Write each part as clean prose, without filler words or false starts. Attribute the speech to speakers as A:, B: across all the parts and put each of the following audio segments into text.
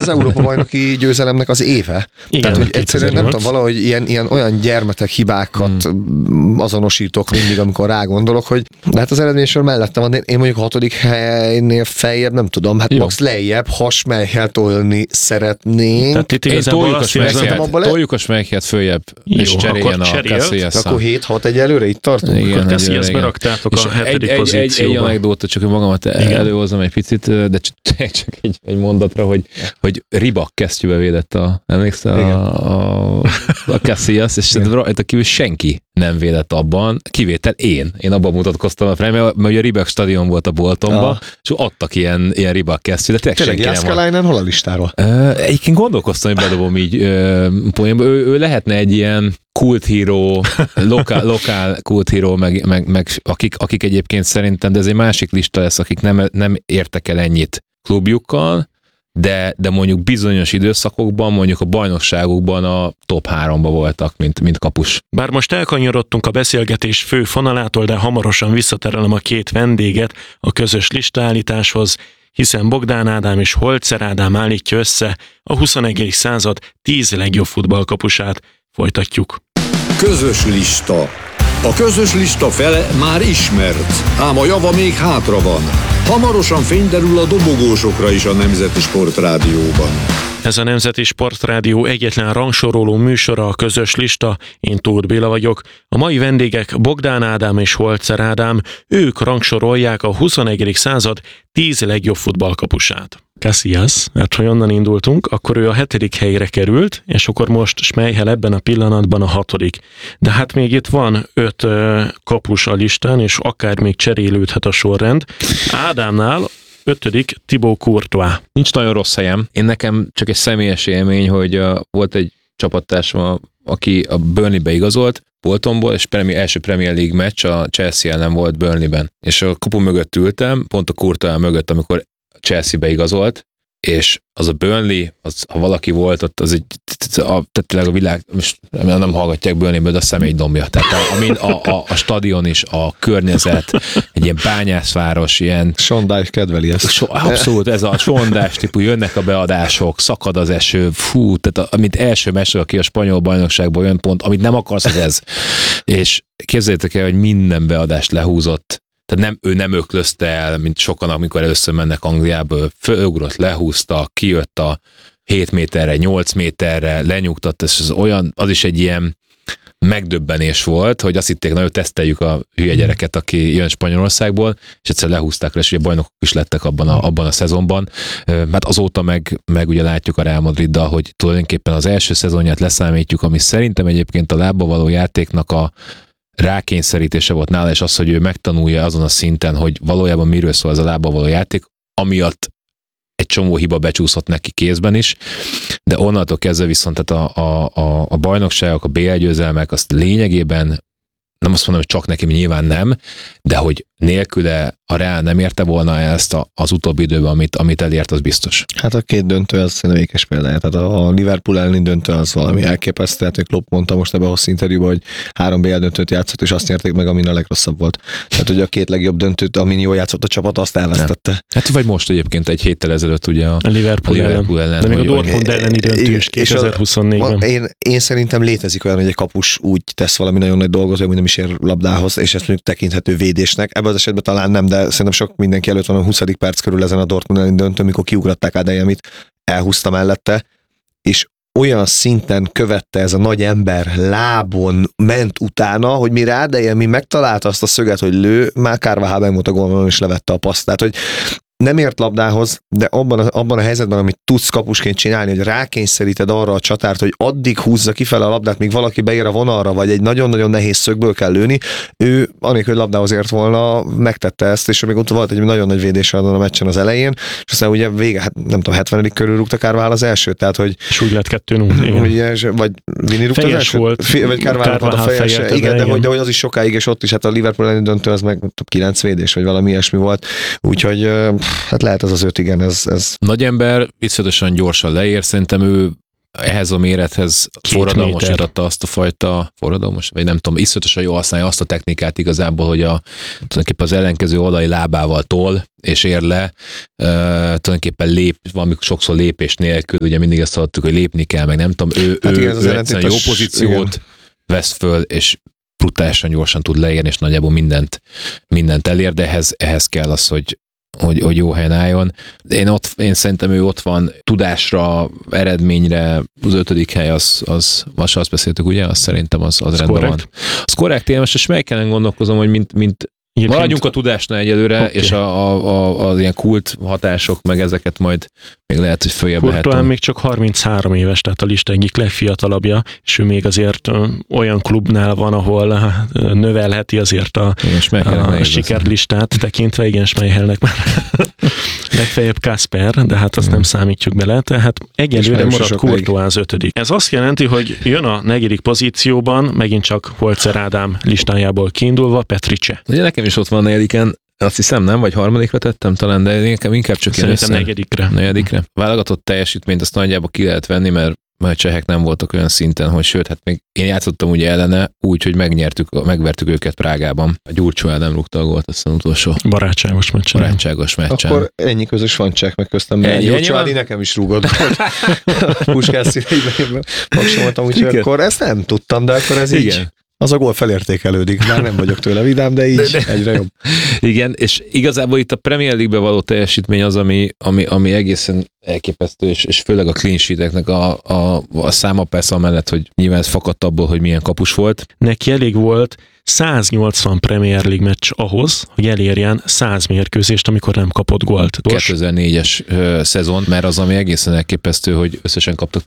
A: Európa-bajnoki győzelemnek az éve.
B: Igen,
A: tehát, hogy egyszerűen nem tudom, valahogy ilyen olyan gyermetek hibákat azonosítok mindig, amikor rágondolok, hogy de hát az eredménysor mellettem van, én mondjuk a 6. helynél feljebb, nem tudom, hát max lejjebb hasmelyhel tolni szeretnénk.
B: Tehát itt igazából azt
C: toljuk a Smeichelt följebb, és cseréljen a Casillas-szal.
A: Akkor 7-6 egyelőre itt tartunk?
B: Akkor Casillas beraktátok a 7. pozícióba.
C: Egy anekdóta, csak magamat előhozom egy picit, de csak egy mondatra, hogy Ribak kesztyűbe védett emlékszel a Casillas, és rajta kívül senki nem védett abban, kivétel én abban mutatkoztam a frame, mert ugye a Ribak stadion volt a Boltonban, és adtak ilyen Ribak kesztyűt, de tényleg senki nem
A: volt. Hol a listáról?
C: Egyébként gondolkoztam, hogy bedobom így poénba. Ő lehetne egy ilyen kulthíró, lokál kulthíró, meg akik egyébként szerintem, de ez egy másik lista lesz, akik nem értek el ennyit klubjukkal, de mondjuk bizonyos időszakokban, mondjuk a bajnokságokban a top 3-ba voltak, mint kapus.
B: Bár most elkanyarodtunk a beszélgetés fő fonalától, de hamarosan visszaterelem a két vendéget a közös listaállításhoz, hiszen Bogdán Ádám és Holzer Ádám állítja össze a 21. század 10 legjobb futballkapusát. Folytatjuk.
D: Közös lista. A közös lista fele már ismert, ám a java még hátra van. Hamarosan fényderül a dobogósokra is a Nemzeti Sportrádióban.
B: Ez a Nemzeti Sportrádió egyetlen rangsoroló műsora, a közös lista. Én Tóth Béla vagyok. A mai vendégek Bogdán Ádám és Holzer Ádám. Ők rangsorolják a 21. század 10 legjobb futballkapusát. Casillas, hát ha onnan indultunk, akkor ő a 7. helyre került, és akkor most Schmeichel ebben a pillanatban a 6. De hát még itt van 5 kapus a listán, és akár még cserélődhet a sorrend. Ádámnál 5. Thibaut Courtois.
C: Nincs nagyon rossz helyem. Én nekem csak egy személyes élmény, hogy volt egy csapattársam, aki a Burnley-be igazolt, Boltonból, és első Premier League meccs a Chelsea ellen volt Burnley-ben. És a kapu mögött ültem, pont a Courtois mögött, amikor Chelsea-be igazolt, és az a Burnley, ha valaki volt ott, az egy, tehát a világ, most nem hallgatják Burnleyből, de a személy dombja. Tehát a stadion is, a környezet, egy ilyen bányászváros, ilyen...
A: Sondás kedveli ezt.
C: Abszolút, ez a sondás típus, jönnek a beadások, szakad az eső, tehát amit első meccsről, aki a spanyol bajnokságból jön pont, amit nem akarsz, az ez. És képzeljétek el, hogy minden beadást lehúzott. Tehát ő nem öklözte el, mint sokan, amikor először mennek Angliába, fölugrott, lehúzta, kijött a 7 méterre, 8 méterre, lenyugtatta, és az is egy ilyen megdöbbenés volt, hogy azt hitték, na, teszteljük a hülye gyereket, aki jön Spanyolországból, és egyszer lehúzták le, és ugye bajnokok is lettek abban a szezonban. Hát azóta meg ugye látjuk a Real Madriddal, hogy tulajdonképpen az első szezonját leszámítjuk, ami szerintem egyébként a lábba való játéknak a rákényszerítése volt nála, és az, hogy ő megtanulja azon a szinten, hogy valójában miről szól ez a lábba való játék, amiatt egy csomó hiba becsúszott neki kézben is, de onnantól kezdve viszont tehát a bajnokságok, a BL győzelmek, azt lényegében nem azt mondom, hogy csak neki nyilván nem, de hogy nélküle a Real nem érte volna ezt az utóbbi időben, amit elért, az biztos.
A: Hát a 2 döntő az szerintem ékes példája. Tehát a Liverpool elleni döntő az valami elképesztő. Tehát, hogy Klopp mondta most ebben a hosszú interjúban, hogy 3 BL döntőt játszott, és azt nyerték meg, amin a legrosszabb volt. Tehát, hogy a 2 legjobb döntőt, amin jól játszott a csapat, azt elvesztette. Nem.
C: Hát vagy most egyébként egy héttel ezelőtt ugye a Liverpool ellen.
B: De még a Dortmund elleni döntő is 2024-ben.
A: Én szerintem létezik olyan, hogy egy kapus úgy tesz valami nagyon nagy dolgot, hogy nem is ér labdához, és ezt mondjuk tekinthető védésnek. Ebben az esetben talán nem, de szerintem sok mindenki előtt van a 20. perc körül ezen a Dortmund elleni döntő, amikor kiugratták Adeyemit, elhúzta mellette, és olyan szinten követte ez a nagy ember, lábon ment utána, hogy mire Adeyemi megtalálta azt a szöget, hogy lő, már Carvajal volt a gólvonalon, és levette a paszt. Tehát, hogy nem ért labdához, de abban a helyzetben, amit tudsz kapusként csinálni, hogy rákényszeríted arra a csatárt, hogy addig húzza kifele a labdát, míg valaki beér a vonalra, vagy egy nagyon-nagyon nehéz szögből kell lőni, ő anélkül, hogy labdához ért volna, megtette ezt, és még ott volt egy nagyon nagy védésre adon a meccsen az elején, és aztán ugye vége, hát nem tudom, 70. körül rúgta Carvajal az elsőt, tehát hogy...
B: És úgy lett 2-0.
A: Vagy Vini rúgta az elsőt? Vagy Carvajal a fejes, igen, de hogy az is sokáig, és ott is hát a Liverpool elleni döntő az meg 9 védés, vagy valami ilyesmi volt. Úgyhogy hát lehet ez az 5, igen, ez...
C: Nagy ember, iszonyatosan gyorsan leér, szerintem ő ehhez a mérethez forradalmasította azt a fajta vagy nem tudom, iszonyatosan jól használja azt a technikát igazából, hogy tulajdonképpen az ellenkező oldali lábával tol, és ér le, tulajdonképpen valami sokszor lépés nélkül, ugye mindig ezt hallottuk, hogy lépni kell, meg nem tudom, ő egyszerűen jó pozíciót vesz föl, és brutálisan gyorsan tud leérni, és nagyjából mindent elér, de ehhez kell az, hogy jó helyen álljon. Én szerintem ő ott van tudásra, eredményre, az 5. hely az azt beszéltük, ugye? Azt szerintem az rendben van. Az korrekt, én most a Schmeichelen gondolkozom, hogy mint maradjunk a tudásnál egyelőre, okay. És az ilyen kult hatások, meg ezeket majd még lehet, hogy följebb lehet.
B: Courtois még csak 33 éves, tehát a lista egyik legfiatalabbja, és ő még azért olyan klubnál van, ahol növelheti azért a sikerlistát tekintve, igen, Schmeichelnek már legfeljebb Kasper, de hát azt nem számítjuk bele, tehát egyelőre marad Courtois az 5. Ez azt jelenti, hogy jön a 4. pozícióban, megint csak Holzer Ádám listájából kiindulva, Petr Cech.
C: Ugye nekem is ott van a 4-en, azt hiszem nem, vagy 3. tettem talán, de inkább csak
B: szerintem 4.
C: Válogatott teljesítményt azt nagyjából ki lehet venni, mert a csehek nem voltak olyan szinten, hogy sőt, hát még én játszottam ugye ellene, úgy, hogy megvertük őket Prágában. A Gyurcsó nem rúgta a gólt, aztán utolsó.
B: Barátságos meccsen.
A: Akkor ennyi közös van Cseh meg köztem. Gyurcsó nekem is rúgott gólt. Puskás színeiben magsoltam, úgyhogy akkor ezt nem tudtam, de akkor ez így. Az a gól felértékelődik, már nem vagyok tőle vidám, de így egyre jobb.
C: Igen, és igazából itt a Premier League-be való teljesítmény az, ami egészen elképesztő, és főleg a clean sheeteknek a száma persze amellett, hogy nyilván ez fakadt abból, hogy milyen kapus volt.
B: Neki elég volt 180 Premier League meccs ahhoz, hogy elérjen 100 mérkőzést, amikor nem kapott gólt.
C: 2004-es szezon, mert az, ami elképesztő, hogy összesen kaptak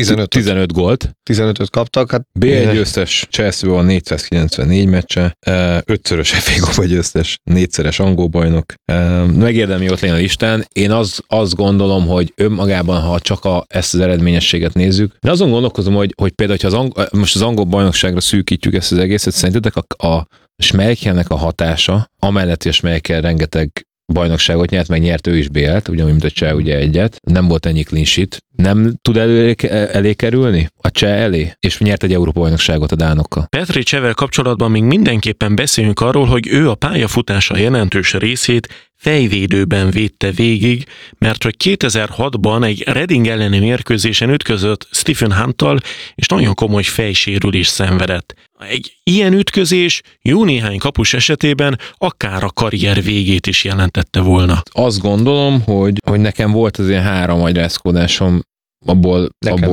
C: 15 gólt.
A: 15-öt kaptak. Hát
C: B1 győztes, Chelsea van 494 meccse, 5-szörös FA Kupa győztes, 4-szeres angol bajnok. Megérdemli ott lenni a listán. Én azt gondolom, hogy önmagában, ha csak ezt az eredményességet nézzük, de azon gondolkozom, hogy például, hogyha most az angol bajnokságra szűkítjük ezt az egészet, szerintetek a Schmeichelnek a hatása, amellett, hogy a Schmeichel rengeteg bajnokságot nyert, meg nyert ő is BL-t, ugyanúgy, mint a Cseh ugye egyet. Nem volt ennyi clean sheet. Nem tud elé kerülni a Cseh elé? És nyert egy Európa-bajnokságot a dánokkal.
B: Petr Cechvel kapcsolatban még mindenképpen beszéljünk arról, hogy ő a pályafutása jelentős részét fejvédőben védte végig, mert hogy 2006-ban egy Reading elleni mérkőzésen ütközött Stephen Hunttal, és nagyon komoly fejsérülést szenvedett. Egy ilyen ütközés jó néhány kapus esetében akár a karrier végét is jelentette volna.
C: Azt gondolom, hogy nekem volt az ilyen 3 agyrázkódásom, abból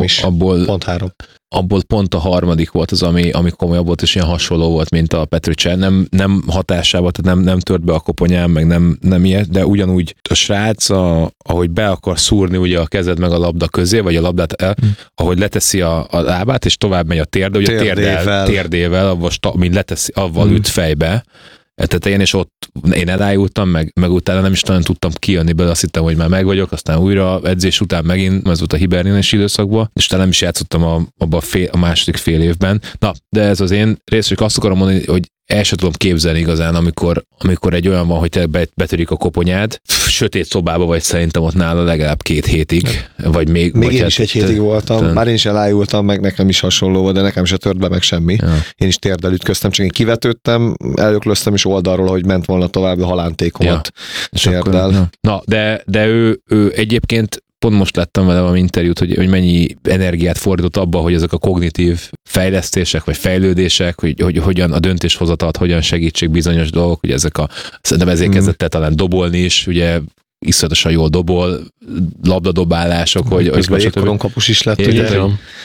A: pont 3.
C: Abból pont a 3. volt az, ami komolyabb volt, és ilyen hasonló volt, mint a Petr Cech. Nem hatásával, tehát nem tört be a koponyám, meg nem ilyet, de ugyanúgy a srác, ahogy be akar szúrni ugye a kezed meg a labda közé, vagy a labdát ahogy leteszi a lábát, és tovább megy a térde, ugye térdével, mint leteszi, avval üt fejbe, tetején, és ott én elájultam, meg utána nem is nagyon tudtam kijönni belőle, azt hittem, hogy már meg vagyok, aztán újra edzés után megint, ez volt a hibernénes időszakban, és talán nem is játszottam abban a második fél évben. Na, de ez az én részről azt akarom mondani, hogy el sem tudom képzelni igazán, amikor egy olyan van, hogy te betörik a koponyád, sötét szobába vagy, szerintem ott nála legalább 2 hétig, vagy még
A: én is 1 hétig voltam, már én is elájultam, meg nekem is hasonló volt, de nekem se tört be meg semmi. Ja. Én is térdel ütköztem, csak én kivetődtem, elöklöztem is oldalról, hogy ment volna tovább a halántékomat térdel.
C: Ja. Na, de ő egyébként pont most láttam vele valami interjút, hogy mennyi energiát fordított abba, hogy ezek a kognitív fejlesztések, vagy fejlődések, hogy hogyan a döntéshozatalt, hogyan segítsék bizonyos dolgok, hogy szerintem ezért kezdett el talán dobolni is, ugye iszonyatosan jól dobol, labdadobálások, hogy
A: jégkorong kapus is lett, ugye?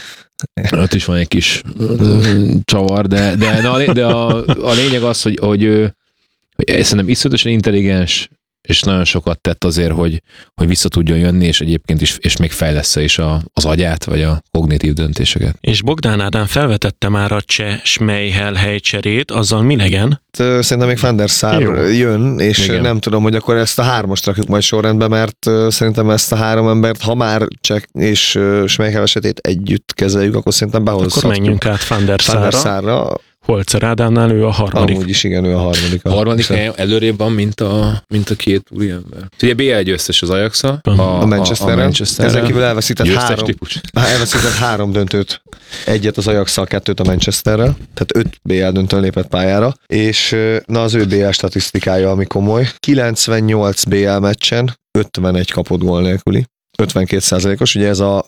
C: Ott is van egy kis csavar, de a lényeg az, hogy szerintem iszonyatosan intelligens, és nagyon sokat tett azért, hogy vissza tudjon jönni, és egyébként is, és még fejlessze is az agyát, vagy a kognitív döntéseket.
B: És Bogdán Ádám felvetette már a Cseh Schmeichel helycserét, azzal mi legyen?
A: Szerintem még Van der Sar jön, és igen. Nem tudom, hogy akkor ezt a 3-ast rakjuk majd sorrendbe, mert szerintem ezt a 3 embert, ha már Cseh és Schmeichel esetét együtt kezeljük, akkor szerintem behozhatjuk.
B: Akkor menjünk át Van der Sarra. Holzer Ádámnál ő a harmadik.
A: Amúgy is igen, ő a harmadik.
C: A harmadik helyen előrébb van, mint a két úriember. Ugye BL győztes az Ajax-a,
A: a Manchesterrel. Ezen kívül elveszített
C: győztes
A: 3 döntőt. Egyet az Ajax-szal, 2 a Manchesterrel. Tehát 5 BL döntőn lépett pályára. És na az ő BL statisztikája, ami komoly. 98 BL meccsen 51 kapott gól nélküli. 52%-os, ugye ez a